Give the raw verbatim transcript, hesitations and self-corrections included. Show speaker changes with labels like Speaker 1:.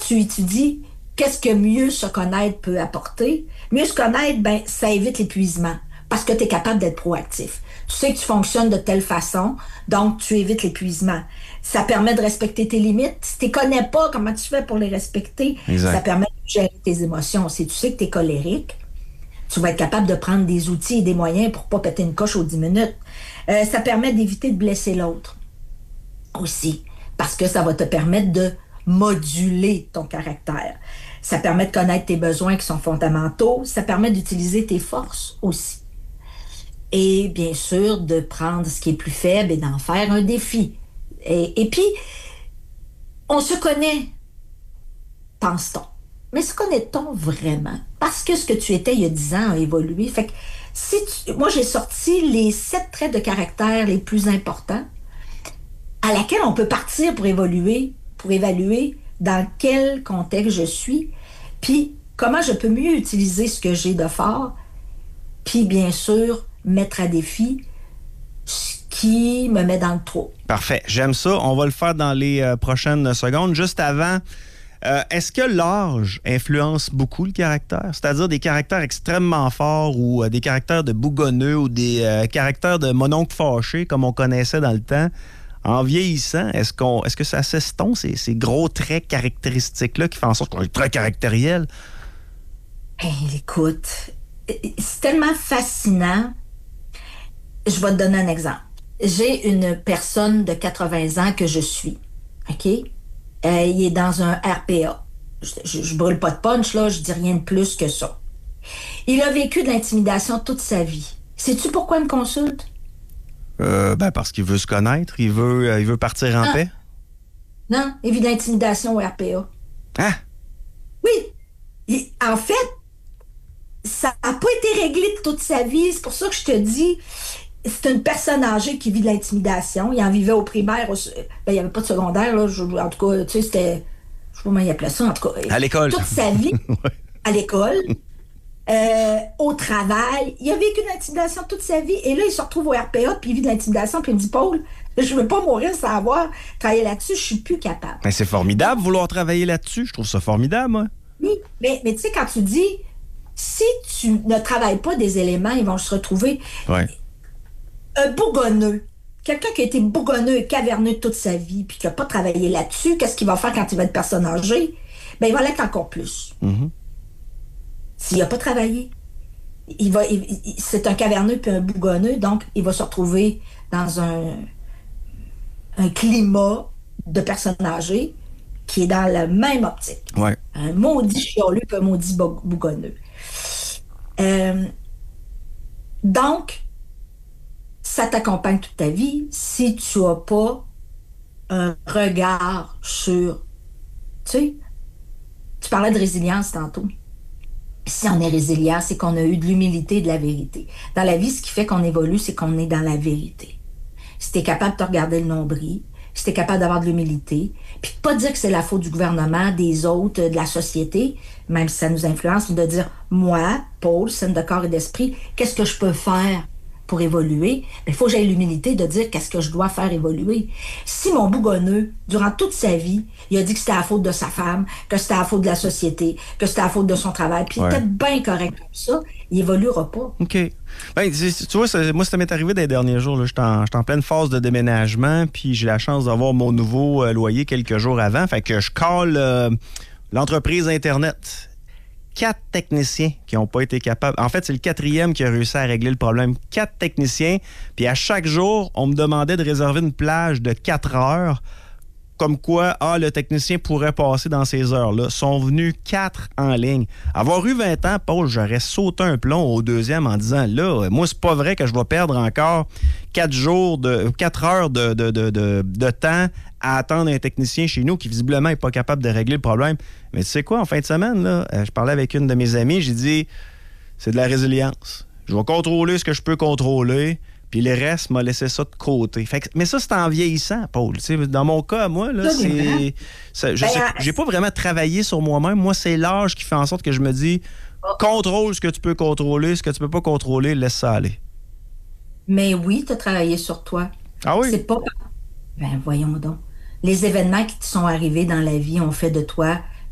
Speaker 1: tu étudies qu'est-ce que mieux se connaître peut apporter, mieux se connaître, ben, ça évite l'épuisement parce que tu es capable d'être proactif. Tu sais que tu fonctionnes de telle façon, donc tu évites l'épuisement. Ça permet de respecter tes limites. Si tu ne connais pas comment tu fais pour les respecter, exact. Ça permet de gérer tes émotions. Si tu sais que tu es colérique, tu vas être capable de prendre des outils et des moyens pour ne pas péter une coche aux dix minutes. Euh, ça permet d'éviter de blesser l'autre aussi, parce que ça va te permettre de moduler ton caractère. Ça permet de connaître tes besoins qui sont fondamentaux. Ça permet d'utiliser tes forces aussi. Et bien sûr, de prendre ce qui est plus faible et d'en faire un défi. Et, et puis, on se connaît, pense-t-on. Mais se connaît-on vraiment? Parce que ce que tu étais il y a dix ans a évolué. Fait que si tu, moi, j'ai sorti les sept traits de caractère les plus importants à laquelle on peut partir pour évoluer, pour évaluer dans quel contexte je suis, puis comment je peux mieux utiliser ce que j'ai de fort, puis bien sûr, mettre à défi ce qui me met dans le trou.
Speaker 2: Parfait, j'aime ça. On va le faire dans les euh, prochaines secondes. Juste avant, euh, est-ce que l'âge influence beaucoup le caractère? C'est-à-dire des caractères extrêmement forts ou euh, des caractères de bougonneux ou des euh, caractères de mononcle fâché comme on connaissait dans le temps? En vieillissant, est-ce, qu'on, est-ce que ça s'estompe, ces, ces gros traits caractéristiques-là qui font en sorte qu'on est très caractériel?
Speaker 1: Hey, écoute, c'est tellement fascinant. Je vais te donner un exemple. J'ai une personne de quatre-vingts ans que je suis, OK? Euh, il est dans un R P A. Je, je, je brûle pas de punch, là, je dis rien de plus que ça. Il a vécu de l'intimidation toute sa vie. Sais-tu pourquoi il me consulte?
Speaker 2: Euh, ben parce qu'il veut se connaître, il veut, euh, il veut partir en
Speaker 1: non.
Speaker 2: paix.
Speaker 1: Non, il vit de l'intimidation au R P A.
Speaker 2: Hein?
Speaker 1: Oui. Il, en fait, ça n'a pas été réglé toute sa vie. C'est pour ça que je te dis, c'est une personne âgée qui vit de l'intimidation. Il en vivait au primaire. Au, ben, il n'y avait pas de secondaire. Là. Je, en tout cas, tu sais, c'était... Je ne sais pas comment il appelait ça, en tout cas.
Speaker 2: À l'école.
Speaker 1: Toute sa vie, ouais. À l'école. Euh, au travail. Il a vécu de l'intimidation toute sa vie. Et là, il se retrouve au R P A, puis il vit de l'intimidation, puis il me dit, Paul, je ne veux pas mourir sans avoir travaillé là-dessus, je ne suis plus capable.
Speaker 2: Ben, c'est formidable vouloir travailler là-dessus. Je trouve ça formidable, moi.
Speaker 1: Oui, mais, mais tu sais, quand tu dis, si tu ne travailles pas des éléments, ils vont se retrouver.
Speaker 2: Ouais.
Speaker 1: Un bougonneux. Quelqu'un qui a été bougonneux et caverneux toute sa vie, puis qui n'a pas travaillé là-dessus, qu'est-ce qu'il va faire quand il va être personne âgée? Ben, il va l'être encore plus.
Speaker 2: Mm-hmm.
Speaker 1: S'il n'a pas travaillé, il va, il, il, c'est un caverneux puis un bougonneux, donc il va se retrouver dans un, un climat de personnes âgées qui est dans la même optique.
Speaker 2: Ouais.
Speaker 1: Un maudit chialeux puis un maudit bougonneux. Euh, donc, ça t'accompagne toute ta vie si tu n'as pas un regard sur... Tu sais, tu parlais de résilience tantôt. Si on est résilient, c'est qu'on a eu de l'humilité et de la vérité. Dans la vie, ce qui fait qu'on évolue, c'est qu'on est dans la vérité. Si tu es capable de te regarder le nombril, si tu es capable d'avoir de l'humilité, puis de pas dire que c'est la faute du gouvernement, des autres, de la société, même si ça nous influence, mais de dire, moi, Paul, scène de corps et d'esprit, qu'est-ce que je peux faire pour évoluer? Il faut que j'aie l'humilité de dire qu'est-ce que je dois faire évoluer. Si mon bougonneux, durant toute sa vie, il a dit que c'était la faute de sa femme, que c'était la faute de la société, que c'était la faute de son travail, puis ouais. Il était bien correct comme ça, il évoluera pas.
Speaker 2: OK. Ben, tu vois, ça, moi, ça m'est arrivé des derniers jours. J'étais en, en pleine phase de déménagement, puis j'ai la chance d'avoir mon nouveau euh, loyer quelques jours avant. Fait que je colle euh, l'entreprise Internet. Quatre techniciens qui n'ont pas été capables. En fait, c'est le quatrième qui a réussi à régler le problème. Quatre techniciens. Puis à chaque jour, on me demandait de réserver une plage de quatre heures. Comme quoi, ah, le technicien pourrait passer dans ces heures-là. Ils sont venus quatre en ligne. Avoir eu vingt ans, Paul, j'aurais sauté un plomb au deuxième en disant, là, moi, c'est pas vrai que je vais perdre encore quatre jours, de quatre heures de, de, de, de, de temps à attendre un technicien chez nous qui, visiblement, n'est pas capable de régler le problème. Mais tu sais quoi, en fin de semaine, là, je parlais avec une de mes amies, j'ai dit, c'est de la résilience. Je vais contrôler ce que je peux contrôler. Puis le reste m'a laissé ça de côté. Fait que, mais ça, c'est en vieillissant, Paul. T'sais, dans mon cas, moi, là, ça, c'est. Ça, je ben, sais, j'ai pas vraiment travaillé sur moi-même. Moi, c'est l'âge qui fait en sorte que je me dis contrôle ce que tu peux contrôler, ce que tu peux pas contrôler, laisse ça aller.
Speaker 1: Mais oui, tu as travaillé sur toi.
Speaker 2: Ah oui?
Speaker 1: C'est pas. Ben voyons donc. Les événements qui te sont arrivés dans la vie ont fait de toi